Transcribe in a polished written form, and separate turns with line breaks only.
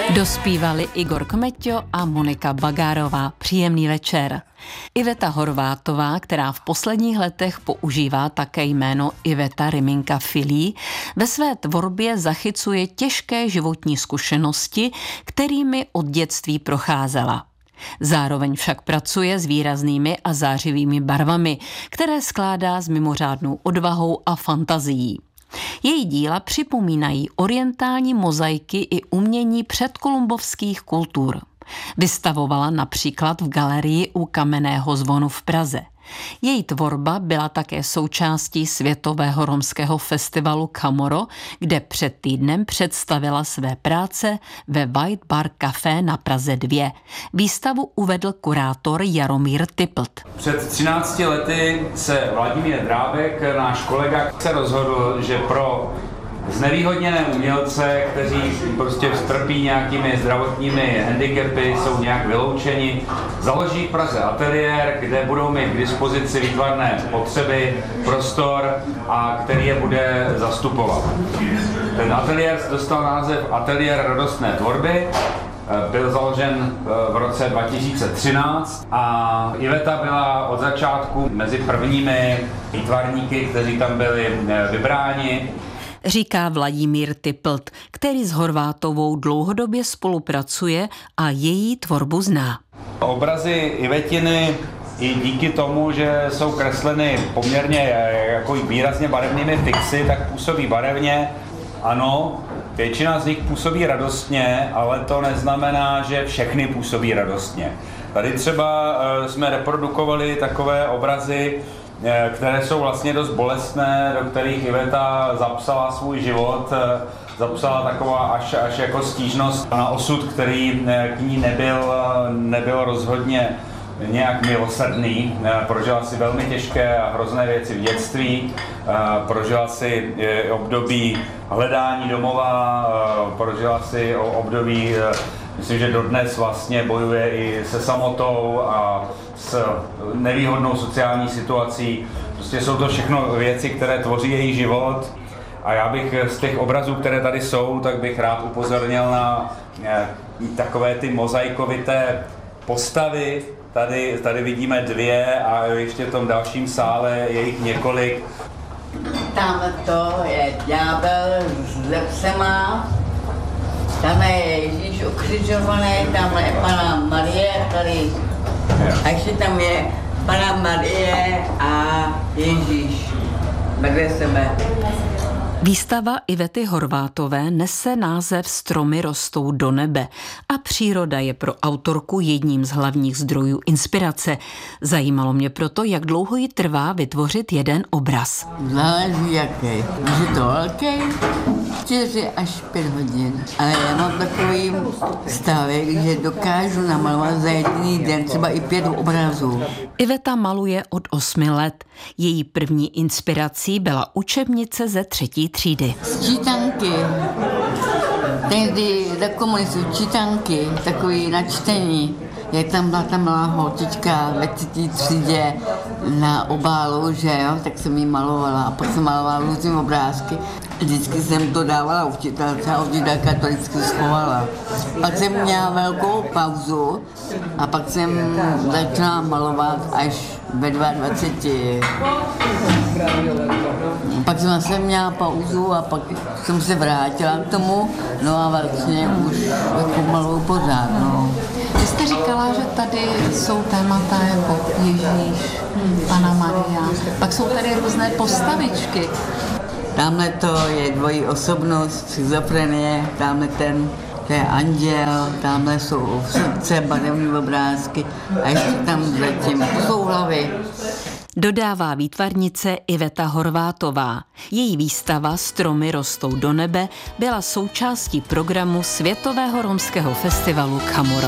Dospívali Igor Kmeťo a Monika Bagárová. Příjemný večer. Iveta Horvátová, která v posledních letech používá také jméno Iveta Riminka Filí, ve své tvorbě zachycuje těžké životní zkušenosti, kterými od dětství procházela. Zároveň však pracuje s výraznými a zářivými barvami, které skládá s mimořádnou odvahou a fantazií. Její díla připomínají orientální mozaiky i umění předkolumbovských kultur. Vystavovala například v galerii u Kamenného zvonu v Praze. Její tvorba byla také součástí Světového romského festivalu Chamorro, kde před týdnem představila své práce ve White Bar Café na Praze 2. Výstavu uvedl kurátor Jaromír Typlt.
Před 13 lety se Vladimír Drábek, náš kolega, se rozhodl, že pro znevýhodněné umělce, kteří prostě trpí nějakými zdravotními handicapy, jsou nějak vyloučeni, založí v Praze ateliér, kde budou mít k dispozici výtvarné potřeby, prostor a který je bude zastupovat. Ten ateliér dostal název Ateliér radostné tvorby, byl založen v roce 2013 a Iveta byla od začátku mezi prvními výtvarníky, kteří tam byli vybráni.
Říká Vladimír Typlt, který s Horvátovou dlouhodobě spolupracuje a její tvorbu zná.
Obrazy Ivetiny i díky tomu, že jsou kresleny poměrně jako výrazně barevnými fixy, tak působí barevně. Ano, většina z nich působí radostně, ale to neznamená, že všechny působí radostně. Tady třeba jsme reprodukovali takové obrazy, které jsou vlastně dost bolestné, do kterých Iveta zapsala svůj život, zapsala taková až jako stížnost na osud, který k ní nebyl rozhodně nějak milosrdný. Prožila si velmi těžké a hrozné věci v dětství, prožila si období hledání domova, prožila si období, myslím, že dodnes vlastně bojuje i se samotou a s nevýhodnou sociální situací. Prostě jsou to všechno věci, které tvoří její život. A já bych z těch obrazů, které tady jsou, tak bych rád upozornil na takové ty mozaikovité postavy. Tady vidíme dvě a ještě v tom dalším sále je jich několik.
Tam to je ďábel s lepsema, tam je Ježíš ukřižovaný, tam je Panna Marie tady. A ještě tam je Panna Marie a Ježíš vedle sebe.
Výstava Ivety Horvátové nese název Stromy rostou do nebe a příroda je pro autorku jedním z hlavních zdrojů inspirace. Zajímalo mě proto, jak dlouho jí trvá vytvořit jeden obraz.
Záleží jaký. Když je to velký, 4 až 5 hodin. Ale já mám takový stavek, že dokážu namalovat za jediný den třeba i 5 obrazů.
Iveta maluje od 8 let. Její první inspirací byla učebnice ze 3. třídy.
Čítanky. Tehdy za komunistů čítanky, takový na čtení. Jak tam byla ta malá holčička ve 3. třídě na obálu, že jo, tak jsem jí malovala a pak jsem malovala různý obrázky. Vždycky jsem to dávala učitelce a učitelka to vždycky schovala. Pak jsem měla velkou pauzu a pak jsem začala malovat až ve 22. Pak jsem zase měla pauzu a pak jsem se vrátila k tomu, no a vlastně už jako maluju pořád, no.
Vy jste říkala, že tady jsou témata jako Ježíš, Panna Maria, pak jsou tady různé postavičky.
Tamhle to je dvojí osobnost, schizofrenie, tamhle to je anděl, tamhle jsou srdce, barevné obrázky a ještě tam zatím jsou hlavy.
Dodává výtvarnice Iveta Horvátová. Její výstava Stromy rostou do nebe byla součástí programu Světového romského festivalu Chamorro.